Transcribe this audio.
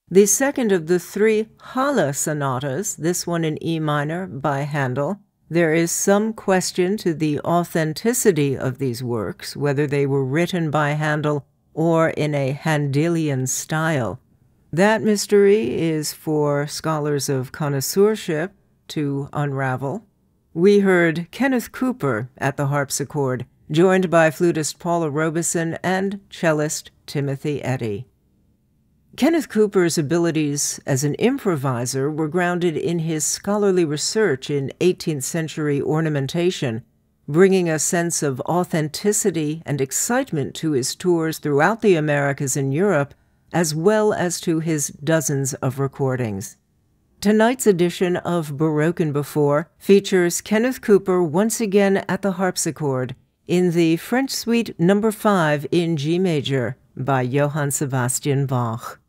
The second of the three Halle sonatas, this one in E minor by Handel. There is some question to the authenticity of these works, whether they were written by Handel or in a Handelian style. That mystery is for scholars of connoisseurship to unravel. We heard Kenneth Cooper at the harpsichord, joined by flutist Paula Robeson and cellist Timothy Eddy. Kenneth Cooper's abilities as an improviser were grounded in his scholarly research in 18th century ornamentation, bringing a sense of authenticity and excitement to his tours throughout the Americas and Europe, as well as to his dozens of recordings. Tonight's edition of Baroque and Before features Kenneth Cooper once again at the harpsichord in the French Suite No. 5 in G major by Johann Sebastian Bach.